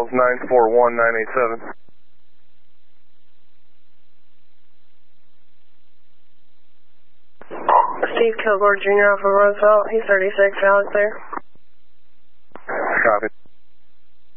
Eagles 941987. Steve Kilgore Jr. off of Roosevelt. He's 36, Alex there. Copy.